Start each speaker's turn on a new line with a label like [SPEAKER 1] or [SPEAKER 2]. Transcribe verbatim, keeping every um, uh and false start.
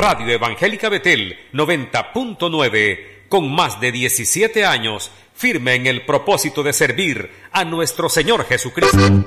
[SPEAKER 1] Radio Evangélica Betel noventa punto nueve, con más de diecisiete años, firme en el propósito de servir a nuestro Señor Jesucristo.